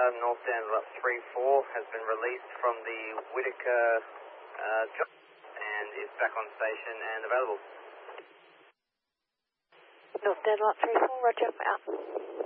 North Dandenong 34 has been released from the Whitaker job and is back on station and available. North Dandenong 34, roger, out.